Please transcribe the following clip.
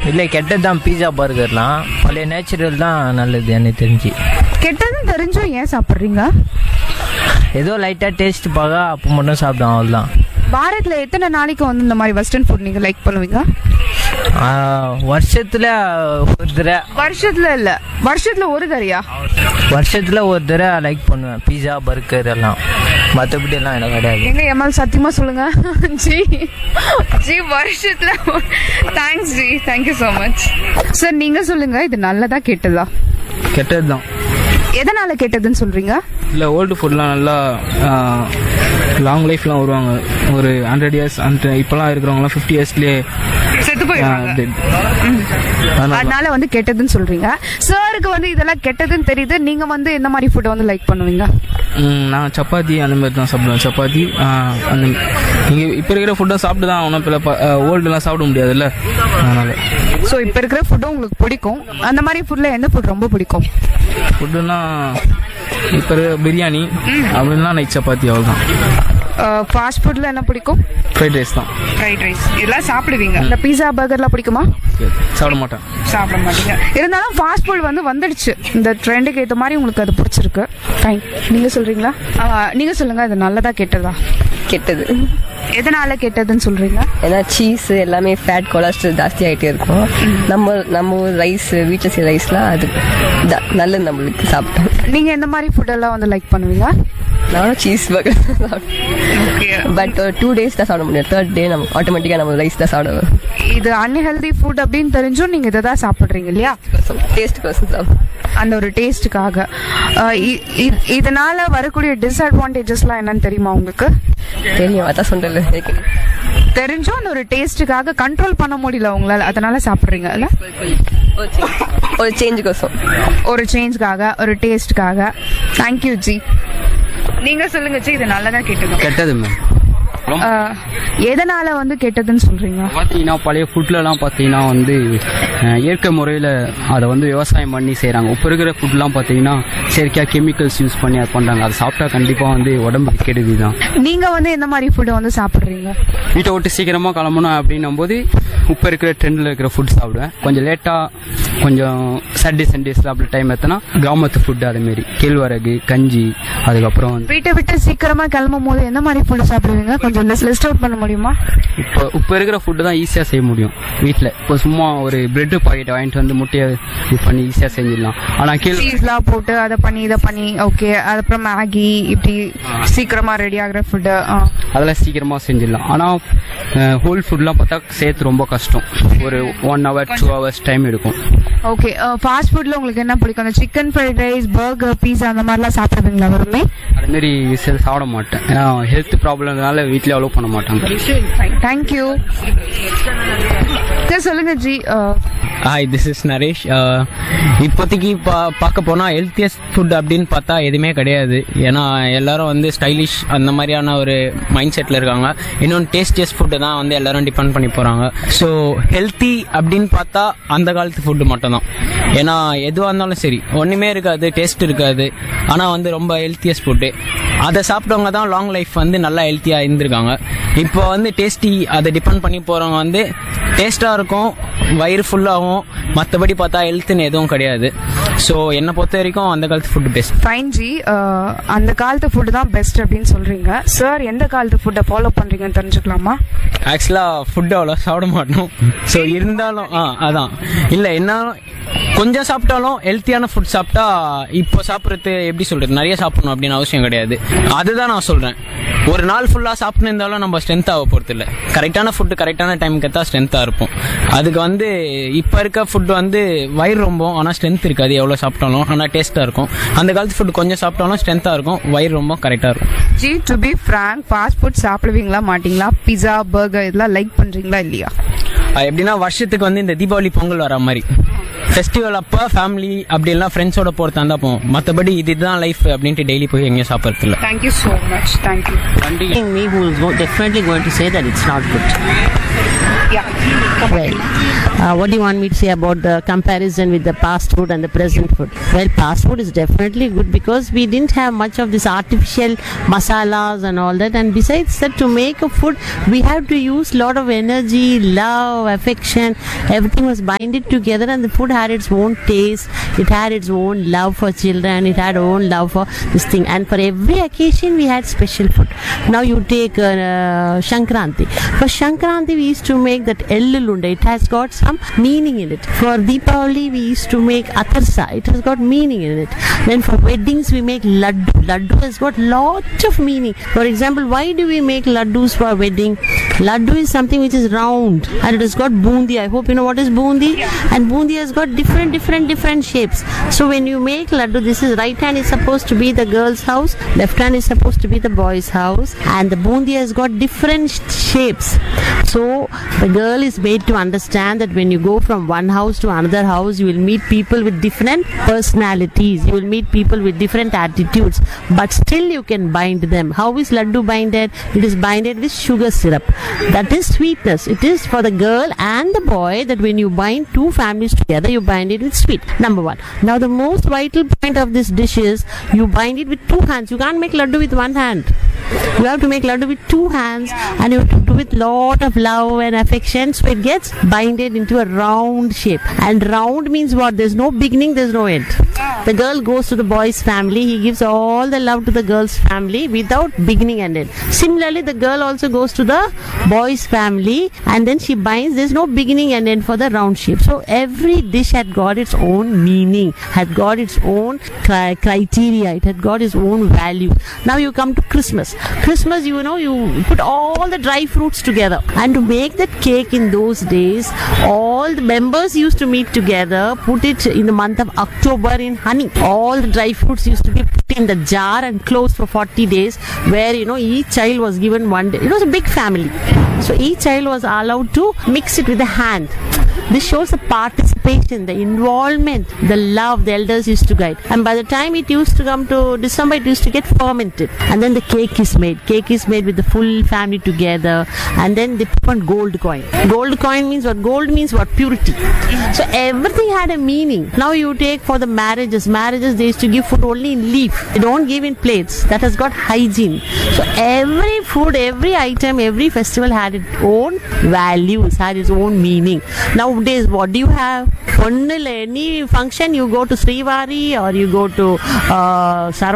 இல்லை கெட்டது தான் பீஸா பர்கர்லாம். பழைய நேச்சுரல் தான் நல்லது எனக்கு தெரிஞ்சு. கெட்டதுன்னு தெரிஞ்சும் ஏன் சாப்பிட்றீங்க? ஏதோ லைட்டாக டேஸ்ட் பார்க்க அப்போ மட்டும் சாப்பிடுவோம், அவ்வளோதான். வாரத்தில் எத்தனை நாளைக்கு வந்து இந்த மாதிரி வெஸ்டர்ன் ஃபுட் நீங்கள் லைக் பண்ணுவீங்க? வருஷத்தில் ஒரு தடவை. வருஷத்தில் இல்லை, வருஷத்தில் ஒரு தரையா? வருஷத்தில் ஒரு தடவை லைக் பண்ணுவேன் பீஸா பர்கர் எல்லாம். மற்றபடி எல்லாம் எனக்கு கிடையாது. எங்க எம்எல் சத்தியமாக சொல்லுங்க. ஜி ஜி வருஷத்தில். Thanks G, thank you so much. Sir நீங்கள் சொல்லுங்க, இது நல்லதா கெட்டதா? கெட்டது தான். எதனால கெட்டதுன்னு சொல்றீங்க? இல்லை ஓல்டு ஃபுட்லாம் நல்லா லாங் லைஃப்லாம் வருவாங்க. ஒரு 100 years அந்த இப்போலாம் இருக்கிறவங்களாம் 50 yearsலேயே செத்து போயிடுவாங்க. அதனால வந்து கெட்டதுன்னு சொல்றீங்க. சாருக்கு வந்து இதெல்லாம் கெட்டதுன்னு தெரியுது. நீங்க வந்து எந்த மாதிரி ஃபுட்டை வந்து லைக் பண்ணுவீங்க? நான் சப்பாத்தி அந்த மாதிரி தான் சாப்பிடுவேன். சப்பாத்தி அந்த நீங்கள் இப்போ இருக்கிற ஃபுட்டை சாப்பிட்டு தான் ஆகணும். இப்போ ஓல்டுலாம் சாப்பிட முடியாதுல்ல, அதனால. ஸோ இப்போ இருக்கிற ஃபுட்டும் உங்களுக்கு பிடிக்கும். அந்த மாதிரி ஃபுட்டில் எந்த ஃபுட் ரொம்ப பிடிக்கும்? ஃபுட்டுன்னா இப்போ பிரியாணி அப்படின்னா நைட் சப்பாத்தி, அவ்வளோதான். ஃபாஸ்ட் ஃபுட்டில் என்ன பிடிக்கும்? ஃப்ரைட் ரைஸ் தான். ஃப்ரைட் ரைஸ் இதெல்லாம் சாப்பிடுவீங்க. இந்த பீஸா பர்கர்லாம் பிடிக்குமா? சாப்பிட மாட்டேன். சாப்பிட மாட்டீங்க. இருந்தாலும் ஃபாஸ்ட் ஃபுட் வந்து வந்துடுச்சு. இந்த ட்ரெண்டுக்கு ஏற்ற மாதிரி உங்களுக்கு அது பிடிச்சிருக்கு. ஃபைன். நீங்கள் சொல்கிறீங்களா? நீங்கள் சொல்லுங்கள், இது நல்லதா கெட்டதா? கெட்டது. எதனால கெட்டதுன்னு சொல்றீங்க? ஏன்னா சீஸ் எல்லாமே ஃபேட் கொலஸ்ட்ரால் ஜாஸ்தி ஆகிட்டே இருக்கும். நம்ம ரைஸ் வீட்டில் செய்ய ரைஸ்லாம் அது நல்லது நம்மளுக்கு சாப்பிட்டோம். நீங்கள் எந்த மாதிரி ஃபுட்டெல்லாம் வந்து லைக் பண்ணுவீங்க? நானும் சீஸ் பர்கர் பட் 2 days தான் சாப்பிட முடியும். 3rd day நம்ம ஆட்டோமேட்டிக்காக நம்ம ரைஸ் தான் சாப்பிடுவோம். இது அன்ஹெல்தி ஃபுட் அப்படின்னு தெரிஞ்சும் நீங்கள் இதை தான் சாப்பிட்றீங்க இல்லையா? டேஸ்ட் கோசம் சாப்பிடும். அந்த ஒரு டேஸ்ட்டுக்காக. இதனால வரக்கூடிய டிஸ்அட்வான்டேஜஸ்லாம் என்னன்னு தெரியுமா உங்களுக்கு? தெரியும், அதான் சொல்றேன். தெரிஞ்சும் அந்த ஒரு டேஸ்ட்டுக்காக கண்ட்ரோல் பண்ண முடியல உங்களால், அதனால சாப்பிட்றீங்க இல்ல? ஒரு சேஞ்ச் கோசம், ஒரு சேஞ்சுக்காக, ஒரு டேஸ்ட்டுக்காக. Thank you G. நீங்க சொல்லுங்க ஜி, இது நல்லதா கெட்டதா? கெட்டது மேம். எதனால வந்து கெட்டதுன்னு சொல்றீங்க? பார்த்தீங்கன்னா பழைய ஃபுட்லலாம் பார்த்தீங்கன்னா வந்து இயற்கை முறையில் அதை வந்து விவசாயம் பண்ணி செய்கிறாங்க. இப்போ இருக்கிற ஃபுட்லாம் பார்த்தீங்கன்னா செயற்கையாக கெமிக்கல்ஸ் யூஸ் பண்ணி அதை பண்ணுறாங்க. அதை சாப்பிட்டா கண்டிப்பாக வந்து உடம்புக்கு கெடுதி தான். நீங்கள் வந்து எந்த மாதிரி ஃபுட்டை வந்து சாப்பிட்றீங்க? வீட்டை விட்டு சீக்கிரமாக கிளம்பணும் அப்படின்னும் போது இப்போ இருக்கிற ட்ரெண்டில் இருக்கிற ஃபுட் சாப்பிடுவேன். கொஞ்சம் லேட்டாக கொஞ்சம் சண்டேஸில் அப்படி டைம் எடுத்தனா கிராமத்து ஃபுட்டு அதேமாரி கேழ்வரகு கஞ்சி. அதுக்கப்புறம் வந்து வீட்டை விட்டு சீக்கிரமாக கிளம்பும் போது எந்த மாதிரி ஃபுட்டு சாப்பிடுவீங்க? கொஞ்சம் லிஸ்ட் அவுட் பண்ண முடியுமா? இப்போ இருக்கிற ஃபுட்டு தான் ஈஸியாக செய்ய முடியும் வீட்டில். இப்போ சும்மா ஒரு பிரெட் பாக்கெட் வாங்கிட்டு வந்து முட்டையை இது பண்ணி ஈஸியாக செஞ்சிடலாம். ஆனால் சீஸ்லாம் போட்டு அதை பண்ணி இதை பண்ணி ஓகே. அதுக்கப்புறம் மேகி இப்படி சீக்கிரமாக ரெடி ஆகிற ஃபுட்டு அதெல்லாம் சீக்கிரமாக செஞ்சிடலாம். ஆனால் ஹோல் ஃபுட்லாம் பார்த்தா சேர்த்து ரொம்ப கஷ்டம். ஒரு 1 hour 2 hours டைம் எடுக்கும். ஓகே. ஃபாஸ்ட் ஃபுட்டில் உங்களுக்கு என்ன பிடிக்கும்? அந்த சிக்கன் ஃப்ரைட் ரைஸ், பர்கர், பீஸா அந்த மாதிரிலாம் சாப்பிடுவீங்களா? வருமே அதுமாரி சாப்பிட மாட்டேன். ஏன்னா ஹெல்த் ப்ராப்ளம்னால வீட்டில் அலோவ் பண்ண மாட்டாங்க. தேங்க்யூ. சொல்லுங்க G. Hi, this is Naresh. இப்போதைக்கு பார்க்க போனால் ஹெல்த்தியஸ்ட் ஃபுட் அப்படின்னு பார்த்தா எதுவுமே கிடையாது. ஏன்னா எல்லாரும் வந்து ஸ்டைலிஷ் அந்த மாதிரியான ஒரு மைண்ட் செட்டில் இருக்காங்க. இன்னொன்று டேஸ்டியஸ்ட் ஃபுட்டு தான் வந்து எல்லாரும் டிபெண்ட் பண்ணி போகிறாங்க. ஸோ ஹெல்த்தி அப்படின்னு பார்த்தா அந்த காலத்து ஃபுட்டு மட்டும்தான். ஏன்னா எதுவாக இருந்தாலும் சரி ஒன்றுமே இருக்காது, டேஸ்ட் இருக்காது. ஆனால் வந்து ரொம்ப ஹெல்த்தியஸ்ட் ஃபுட்டு அதை சாப்பிட்டவங்க தான் லாங் லைஃப் வந்து நல்லா ஹெல்த்தியாக இருந்திருக்காங்க. இப்போ வந்து டேஸ்டி அதை டிபெண்ட் பண்ணி போகிறவங்க வந்து டேஸ்ட்டாக இருக்கும், வயிறு ஃபுல்லாகும், மற்றபடி பார்த்தா ஹெல்த்துன்னு எதுவும் கிடையாது. ஸோ என்னை பொறுத்த வரைக்கும் அந்த காலத்து ஃபுட்டு பெஸ்ட். Fine G. அந்த காலத்து ஃபுட்டு தான் பெஸ்ட் அப்படின்னு சொல்கிறீங்க. சார் எந்த காலத்து ஃபுட்டை ஃபாலோ பண்ணுறீங்கன்னு தெரிஞ்சுக்கலாமா? ஆக்சுவலாக ஃபுட்டு அவ்வளோ சாப்பிட மாட்டோம். ஸோ இருந்தாலும் அதான் இல்லை என்ன கொஞ்சம் சாப்பிட்டாலும் ஹெல்த்தியான ஃபுட் சாப்பிட்டா இப்போ சாப்பிட்றது எப்படி சொல்கிறது, நிறைய சாப்பிடணும் அப்படின்னு அவசியம் கிடையாது. அதுதான் நான் சொல்கிறேன். ஒரு நாள் ஃபுல்லாக சாப்பிட்டு இருந்தாலும் நம்ம ஸ்ட்ரென்த்தாக போகிறது இல்லை. கரெக்டான ஃபுட்டு கரெக்டான டைமுக்கு தான் ஸ்ட்ரென்த்தாக இருப்போம். அதுக்கு வந்து இப்போ இருக்க ஃபுட்டு வந்து வயிறு ரொம்ப, ஆனால் ஸ்ட்ரென்த் இருக்காது எவ்வளோ சாப்பிட்டாலும். ஆனால் டேஸ்ட்டாக இருக்கும். அந்த காலத்து ஃபுட்டு கொஞ்சம் சாப்பிட்டாலும் ஸ்ட்ரென்த்தாக இருக்கும், வயிறு ரொம்ப கரெக்டாக இருக்கும். G, to be frank, fast food சாப்பிடுவீங்களா மாட்டிங்களா? பிஸா, பர்கர் இதெல்லாம் லைக் பண்ணுறீங்களா இல்லையா? எப்படின்னா வருஷத்துக்கு வந்து இந்த தீபாவளி பொங்கல் வர மாதிரி ஃபெஸ்டிவல் அப்போ ஃபேமிலி அப்படி எல்லாம் ஃப்ரெண்ட்ஸோட போகிறதா தான் போவோம். மற்றபடி இதுதான் லைஃப் அப்படின்ட்டு டெய்லி போய் எங்கேயும் சாப்பிட்றது இல்லை. Thank you so much. Thank you. Me who is definitely going to say that it's not good. Yeah. Well, what do you want me to say about the comparison with the past food and the present food? Well, past food is definitely good because we didn't have much of this artificial masalas and all that. And besides that, to make a food, we have to use lot of energy, love, affection. Everything was binded together, and the food had its own taste. It had its own love for children. It had own love for this thing. And for every occasion, we had special food. Now you take Shankranti. For Shankranti, we used to make that Ellulunda. It has got some meaning in it. For Deepavali, we used to make Atharsa. It has got meaning in it. Then for weddings, we make Laddu. Laddu has got lots of meaning. For example, why do we make Laddus for wedding? Laddu is something which is round and it has got bundi. I hope you know what is bundi. And bundi has got different shapes. So when you make Laddu, this is right hand is supposed to be the girl's house, left hand is supposed to be the boy's house, and the bundi has got different shapes. So the girl is made to understand that when you go from one house to another house, you will meet people with different personalities, you will meet people with different attitudes, but still you can bind them. How is Laddu binded? It is binded with sugar syrup. That is sweetness. It is for the girl and the boy that when you bind two families together, you bind it with sweet. Number one. Now the most vital point of this dish is you bind it with two hands. You can't make Laddu with one hand. You have to make Laddu with two hands, and you have to do with lot of love and affection, so it gets binded into a round shape. And round means what? There's no beginning, there's no end. The girl goes to the boy's family, he gives all the love to the girl's family without beginning and end. Similarly, the girl also goes to the boy's family and then she binds. There's no beginning and end for the round shape. So every dish had got its own meaning, had got its own criteria, it had got its own value. Now you come to Christmas. Christmas, you know, you put all the dry fruits together, and to make that cake in those days, all the members used to meet together, put it in the month of October in honey. All the dry fruits used to be put in the jar and closed for 40 days, where, you know, each child was given one day. It was a big family, so each child was allowed to mix it with the hand. This shows the participation, the involvement, the love the elders used to guide. And by the time it used to come to December, it used to get fermented. And then the cake is made. Cake is made with the full family together. And then they put on gold coin. Gold coin means what? Gold means what? Purity. So everything had a meaning. Now you take for the marriages. Marriages, they used to give food only in leaf. They don't give in plates. That has got hygiene. So every food, every item, every festival had its own values, had its own meaning. Nowadays, what do you have? Any function, you go to Srivari or you go to Sarva